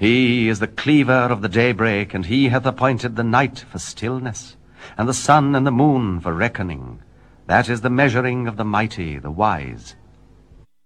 He is the cleaver of the daybreak, and he hath appointed the night for stillness, and the sun and the moon for reckoning. That is the measuring of the mighty, the wise.